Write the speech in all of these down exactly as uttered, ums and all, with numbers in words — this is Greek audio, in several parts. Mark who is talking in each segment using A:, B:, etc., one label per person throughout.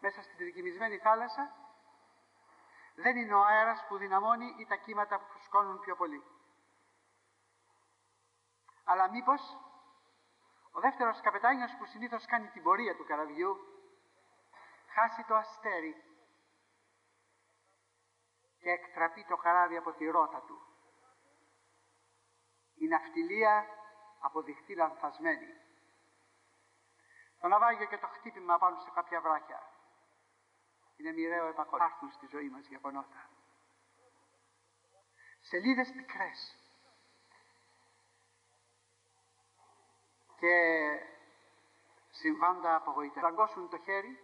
A: μέσα στην τρικυμισμένη θάλασσα δεν είναι ο αέρας που δυναμώνει ή τα κύματα που φουσκώνουν πιο πολύ. Αλλά μήπως ο δεύτερος καπετάνιος που συνήθως κάνει την πορεία του καραβιού χάσει το αστέρι και εκτραπεί το καράβι από τη ρότα του. Η ναυτιλία αποδειχθεί λανθασμένη. Το ναυάγιο και το χτύπημα πάνω σε κάποια βράχια είναι μοιραίο επακόλουθο. Έρθουν στη ζωή μας γεγονότα. Σελίδες πικρές και συμβάντα απογοητευτικά. Δαγκώσουν το χέρι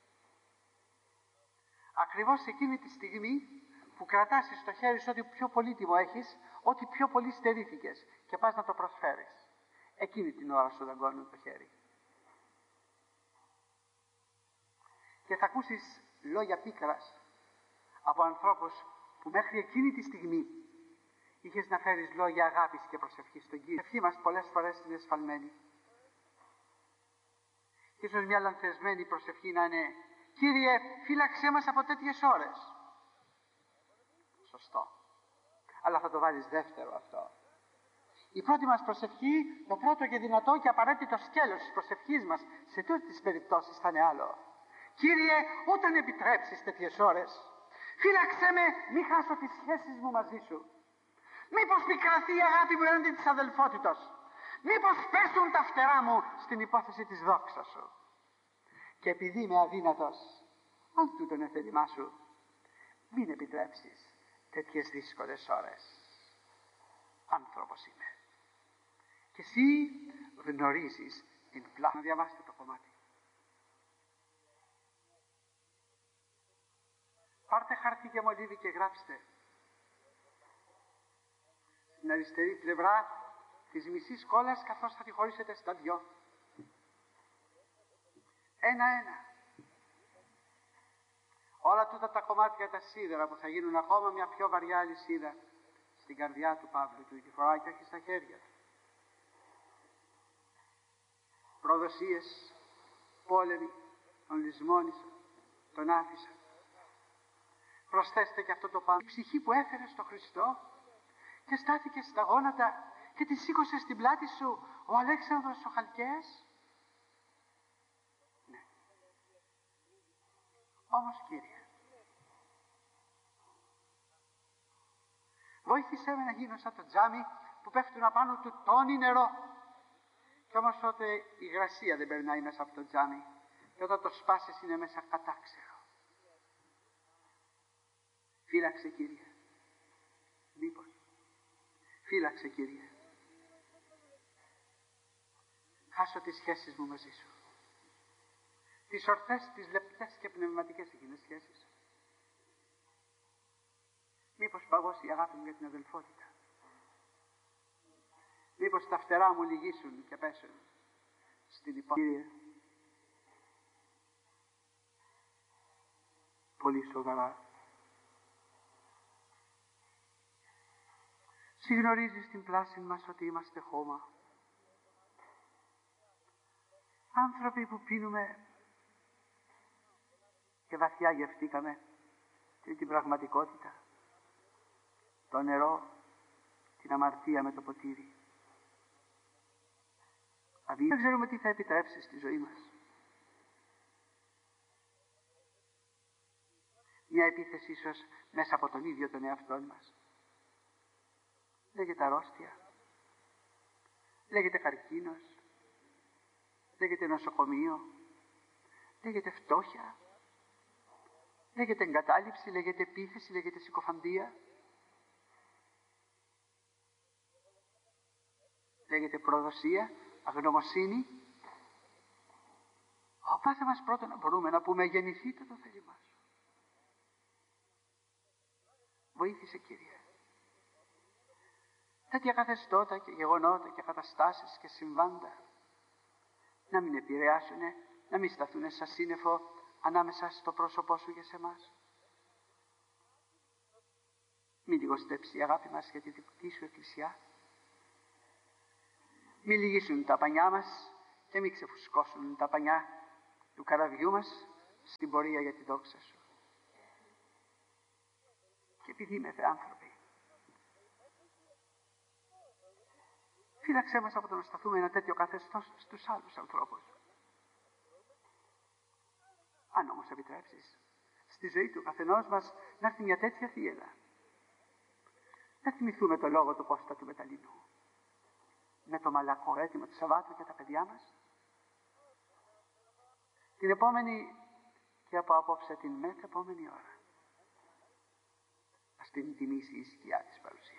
A: ακριβώς εκείνη τη στιγμή που κρατάς στο χέρι σου ό,τι πιο πολύτιμο έχεις, ό,τι πιο πολύ στερήθηκες και πας να το προσφέρεις. Εκείνη την ώρα σου δαγκώνουν το χέρι. Και θα ακούσεις λόγια πίκρας από ανθρώπους που μέχρι εκείνη τη στιγμή είχες να φέρεις λόγια αγάπης και προσευχής στον Κύριο. Η ευχή μας πολλές φορές είναι εσφαλμένη. Και ίσως μια λανθασμένη προσευχή να είναι «Κύριε, φύλαξέ μας από τέτοιες ώρες». Σωστό. Αλλά θα το βάλεις δεύτερο αυτό. Η πρώτη μας προσευχή, το πρώτο και δυνατό και απαραίτητο σκέλος της προσευχής μας σε toutes τις περιπτώσεις θα είναι άλλο. Κύριε, όταν επιτρέψεις τέτοιες ώρες, φύλαξέ με, μη χάσω τις σχέσεις μου μαζί σου. Μήπως πικραθεί η αγάπη μου έναντι της αδελφότητος. Μήπως πέσουν τα φτερά μου στην υπόθεση της δόξας σου. Και επειδή είμαι αδύνατος, αν τούτο είναι θέλημά σου, μην επιτρέψεις τέτοιες δύσκολες ώρες. Άνθρωπος είμαι. Και εσύ γνωρίζεις την πλάτη. Να διαβάσετε το κομμάτι. Πάρτε χαρτί και μολύβι και γράψτε. Στην αριστερή πλευρά της μισής κόλλας, καθώς θα τη χωρίσετε στα δυο. Ένα-ένα. Όλα τούτα τα κομμάτια τα σίδερα που θα γίνουν ακόμα μια πιο βαριά αλυσίδα στην καρδιά του Παύλου, του τη φορά και όχι στα χέρια του. Προδοσίες, πόλεμοι, τον λησμόνησαν, τον άφησαν. Προσθέστε και αυτό το πάνω. Η ψυχή που έφερε στο Χριστό και στάθηκε στα γόνατα και τη σήκωσε στην πλάτη σου ο Αλέξανδρος ο Χαλκαίας. Ναι. Όμως Κύριε, βοήθησέ με να γίνω σαν το τζάμι που πέφτουν απάνω του τόνι νερό. Κι όμως τότε η υγρασία δεν περνάει μέσα από το τζάμι και όταν το σπάσεις είναι μέσα κατάξερο. Φύλαξε Κύριε. Μήπως. Φύλαξε Κύριε. Χάσω τις σχέσεις μου μαζί σου. Τις ορθές, τις λεπτές και πνευματικές εκείνες σχέσεις. Μήπως παγώσει η αγάπη μου για την αδελφότητα. Μήπως τα φτερά μου λυγίσουν και πέσουν στην υπόθεση. Κύριε, πολύ σοβαρά. Συγνωρίζεις την πλάση μας ότι είμαστε χώμα. Άνθρωποι που πίνουμε και βαθιά γευτήκαμε την πραγματικότητα, το νερό, την αμαρτία με το ποτήρι. Δηλαδή δεν ξέρουμε τι θα επιτρέψει στη ζωή μας. Μια επίθεση ίσως μέσα από τον ίδιο τον εαυτό μας. Λέγεται αρρώστια, λέγεται καρκίνος, λέγεται νοσοκομείο, λέγεται φτώχεια, λέγεται εγκατάλειψη, λέγεται επίθεση, λέγεται συκοφαντία, λέγεται προδοσία, αγνωμοσύνη. Ο πάθε μας πρώτα να μπορούμε να πούμε γεννηθείτε το θέλημά σου. Βοήθησε Κύριε. Τέτοια καθεστώτα και γεγονότα και καταστάσεις και συμβάντα να μην επηρεάσουν, να μην σταθούν σαν σύννεφο ανάμεσα στο πρόσωπό σου και σε εμάς. Μην λιγοστέψει η αγάπη μας για τη δική σου εκκλησιά. Μην λυγίσουν τα πανιά μας και μην ξεφουσκώσουν τα πανιά του καραβιού μας στην πορεία για τη δόξα σου. Και επειδή είμαι άνθρωποι, φύλαξέ μας από το να σταθούμε ένα τέτοιο καθεστώς στους άλλους ανθρώπους. Αν όμως επιτρέψεις στη ζωή του καθενός μας να έρθει μια τέτοια θύελα, να θυμηθούμε το λόγο του Κώστα του Μεταλλινού με το μαλακό έτοιμο του Σαββάτου για τα παιδιά μας. Την επόμενη και από απόψε την μεθεπόμενη ώρα ας την τιμήσει η σκιά της παρουσίας.